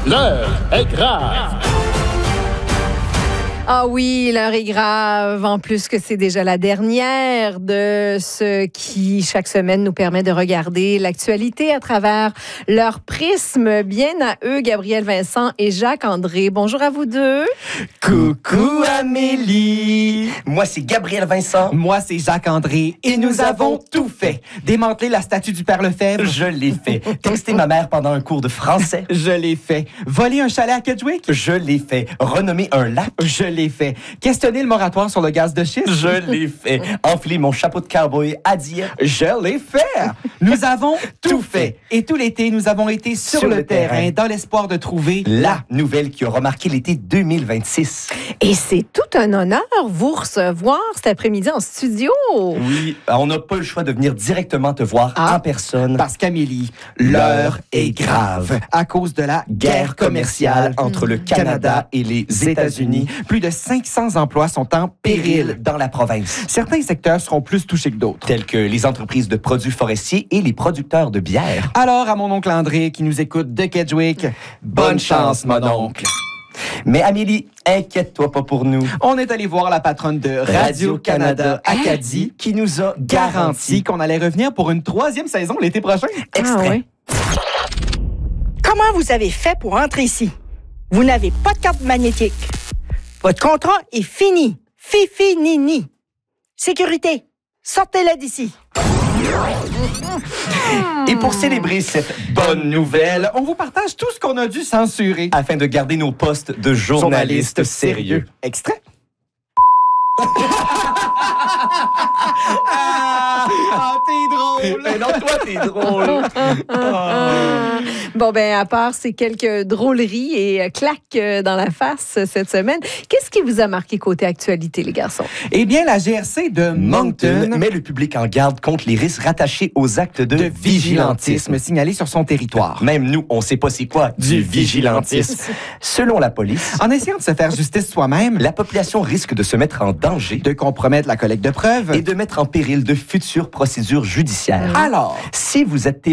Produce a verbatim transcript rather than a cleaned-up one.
L'heure est grave. Ah oui, l'heure est grave. En plus que c'est déjà la dernière de ce qui, chaque semaine, nous permet de regarder l'actualité à travers leur prisme. Bien à eux, Gabriel Vincent et Jacques-André. Bonjour à vous deux. Coucou Amélie. Moi, c'est Gabriel Vincent. Moi, c'est Jacques-André. Et nous avons tout fait. Démanteler la statue du Père Lefebvre. Je l'ai fait. Texter ma mère pendant un cours de français. Je l'ai fait. Voler un chalet à Kedgewick. Je l'ai fait. Renommer un lac. Je l'ai fait. Questionner le moratoire sur le gaz de schiste. Je l'ai fait. Enfiler mon chapeau de cowboy à dire. Je l'ai fait. Nous avons tout fait. Et tout l'été, nous avons été sur, sur le, le terrain, terrain dans l'espoir de trouver la nouvelle qui a remarqué l'été deux mille vingt-six. Et c'est tout un honneur vous recevoir cet après-midi en studio. Oui, on n'a pas le choix de venir directement te voir ah, en personne. Parce qu'Amélie, l'heure est grave. À cause de la guerre commerciale entre le Canada et les États-Unis, plus de cinq cents emplois sont en péril dans la province. Certains secteurs seront plus touchés que d'autres. Tels que les entreprises de produits forestiers et les producteurs de bière. Alors, à mon oncle André qui nous écoute de Kedgewick, bonne chance, mon oncle. Mais Amélie, inquiète-toi pas pour nous. On est allé voir la patronne de Radio-Canada Acadie qui nous a garanti qu'on allait revenir pour une troisième saison l'été prochain. Extrait. Ah, ouais. Comment vous avez fait pour entrer ici? Vous n'avez pas de carte magnétique. Votre contrat est fini. Fifi nini. Sécurité, sortez-la d'ici. Et pour célébrer cette bonne nouvelle, on vous partage tout ce qu'on a dû censurer afin de garder nos postes de journalistes sérieux. Extrait. Ah, t'es drôle! Mais non, toi, t'es drôle! Oh. Bon, ben, à part ces quelques drôleries et claques dans la face cette semaine, qu'est-ce qui vous a marqué côté actualité, les garçons? Eh bien, la G R C de Moncton met le public en garde contre les risques rattachés aux actes de, de vigilantisme signalés sur son territoire. Même nous, on sait pas c'est quoi du vigilantisme. Selon la police, en essayant de se faire justice soi-même, la population risque de se mettre en danger, de compromettre la collecte de preuves et de mettre en péril de futures procédures judiciaires. Alors, si vous êtes